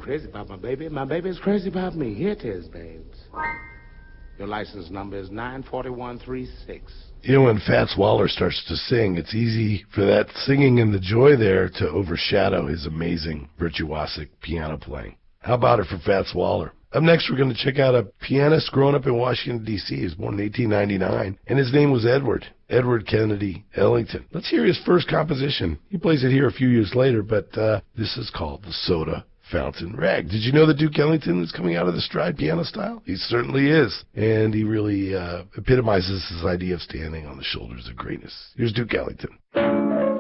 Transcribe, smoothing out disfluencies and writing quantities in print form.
crazy about my baby. My baby is crazy about me. Here it is, babes. Your license number is 94136. You know, when Fats Waller starts to sing, it's easy for that singing and the joy there to overshadow his amazing virtuosic piano playing. How about it for Fats Waller? Up next, we're going to check out a pianist growing up in Washington, D.C. He was born in 1899, and his name was Edward Kennedy Ellington. Let's hear his first composition. He plays it here a few years later, but this is called the Soda Fountain Rag. Did you know that Duke Ellington is coming out of the stride piano style? He certainly is, and he really epitomizes his idea of standing on the shoulders of greatness. Here's Duke Ellington.